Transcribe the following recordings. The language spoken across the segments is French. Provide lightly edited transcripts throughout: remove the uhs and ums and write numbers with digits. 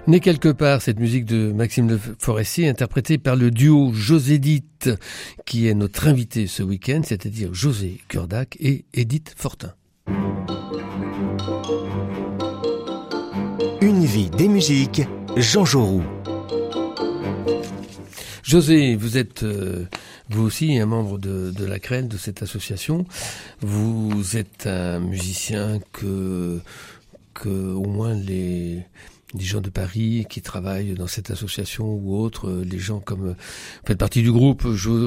Né quelque part, cette musique de Maxime Le Forestier, interprétée par le duo José-Edith, qui est notre invité ce week-end, c'est-à-dire José Curdac et Edith Fortin. Une vie des musiques, Jean Jaurou. José, vous êtes vous aussi un membre de la CREL, de cette association. Vous êtes un musicien que au moins les gens de Paris qui travaillent dans cette association ou autres, les gens comme vous faites partie du groupe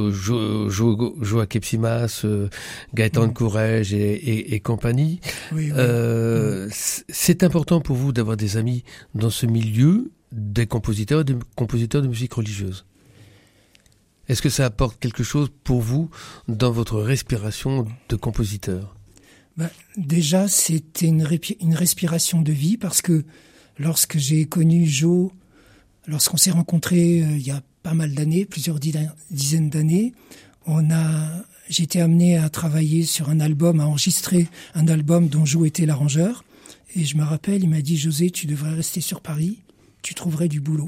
Joachim Simas, Gaëtan de Courrèges et compagnie. Oui. C'est important pour vous d'avoir des amis dans ce milieu des compositeurs de musique religieuse. Est-ce que ça apporte quelque chose pour vous dans votre respiration de compositeur ? Déjà, c'était une respiration de vie parce que lorsque j'ai connu Jo, lorsqu'on s'est rencontrés il y a pas mal d'années, plusieurs dizaines d'années, j'ai été amené à travailler sur un album, à enregistrer un album dont Jo était l'arrangeur. Et je me rappelle, il m'a dit « José, tu devrais rester sur Paris, tu trouverais du boulot ».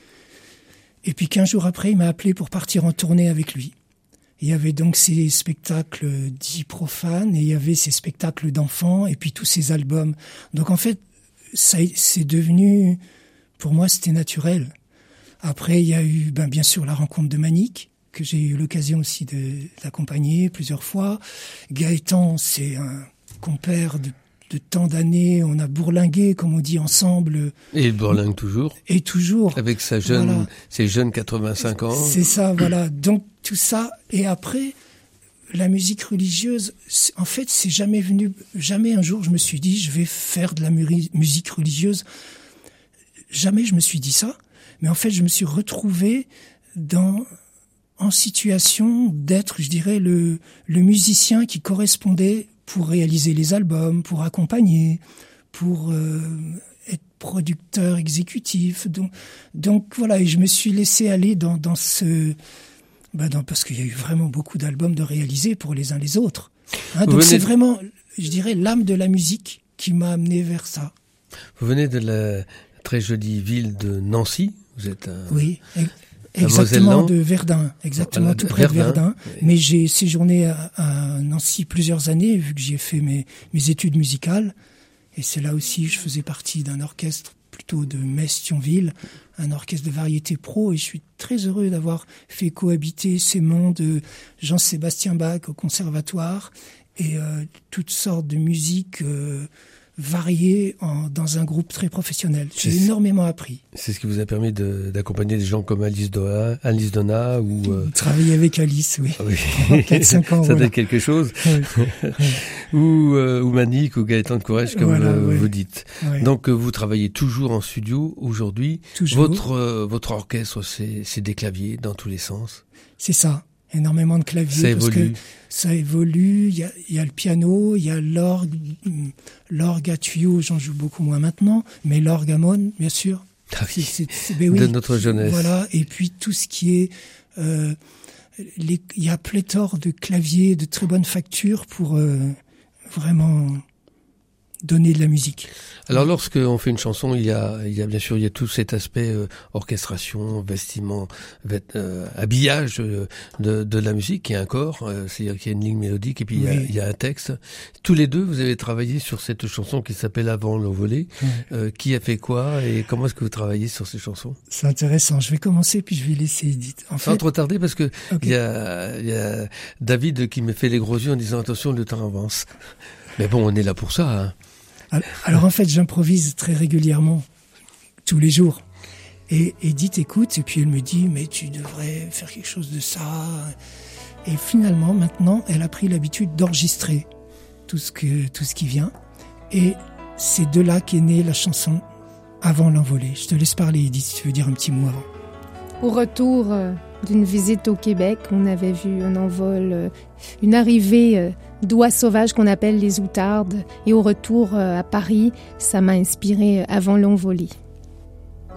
Et puis 15 jours après, il m'a appelé pour partir en tournée avec lui. Il y avait donc ces spectacles dits profanes et il y avait ces spectacles d'enfants et puis tous ces albums. Donc en fait, c'est devenu, pour moi, c'était naturel. Après, il y a eu bien sûr la rencontre de Manique, que j'ai eu l'occasion aussi d'accompagner plusieurs fois. Gaëtan, c'est un compère de tant d'années, on a bourlingué, comme on dit, ensemble. Et il bourlingue toujours. Et toujours. Avec ses jeunes 85 ans. C'est ça, voilà. Donc, tout ça. Et après, la musique religieuse, en fait, c'est jamais venu, jamais un jour je me suis dit, je vais faire de la musique religieuse. Jamais je me suis dit ça. Mais en fait, je me suis retrouvé en situation d'être, je dirais, le musicien qui correspondait pour réaliser les albums, pour accompagner, pour être producteur exécutif. Donc voilà, et je me suis laissé aller dans ce... parce qu'il y a eu vraiment beaucoup d'albums de réaliser pour les uns les autres. Donc c'est vraiment, je dirais, l'âme de la musique qui m'a amené vers ça. Vous venez de la très jolie ville de Nancy. Vous êtes Oui, exactement, de Verdun, exactement, voilà, tout près de Verdun. Oui. Mais j'ai séjourné à Nancy plusieurs années, vu que j'y ai fait mes études musicales. Et c'est là aussi, je faisais partie d'un orchestre plutôt de Metz-Thionville, un orchestre de variété pro. Et je suis très heureux d'avoir fait cohabiter ces mondes, Jean-Sébastien Bach au conservatoire et toutes sortes de musiques variés dans un groupe très professionnel. J'ai énormément appris. C'est ce qui vous a permis d'accompagner des gens comme Alice Donna ou... Travailler avec Alice, oui. Oui. 4-5 ans, ça donne quelque chose. Oui. ou Manique ou Gaëtan de Courrèges, comme vous dites. Oui. Donc, vous travaillez toujours en studio aujourd'hui. Toujours. Votre orchestre, c'est des claviers dans tous les sens. C'est ça. Énormément de claviers. Ça évolue. Il y a le piano, il y a l'orgue à tuyaux, j'en joue beaucoup moins maintenant, mais l'orgue à Mon, bien sûr. Ah oui, de notre jeunesse. Voilà. Et puis tout ce qui est, il y a pléthore de claviers de très bonne facture pour vraiment donner de la musique. Alors, lorsqu'on fait une chanson, il y a bien sûr, il y a tout cet aspect orchestration, vestiment, habillage de la musique, qui est un corps, c'est-à-dire qu'il y a une ligne mélodique et puis il y a un texte. Tous les deux, vous avez travaillé sur cette chanson qui s'appelle Avant l'envolée. Qui a fait quoi et comment est-ce que vous travaillez sur ces chansons ? C'est intéressant. Je vais commencer puis je vais laisser Edith. Sans trop tarder parce que il y a David qui me fait les gros yeux en disant attention, le temps avance. Mais bon, on est là pour ça, hein. Alors en fait, j'improvise très régulièrement, tous les jours. Et Edith écoute, et puis elle me dit, mais tu devrais faire quelque chose de ça. Et finalement, maintenant, elle a pris l'habitude d'enregistrer tout ce qui vient. Et c'est de là qu'est née la chanson Avant l'envolée. Je te laisse parler, Edith, si tu veux dire un petit mot avant. Au retour d'une visite au Québec, on avait vu un envol, une arrivée d'oies sauvages qu'on appelle les outardes. Et au retour à Paris, ça m'a inspiré Avant l'envolée.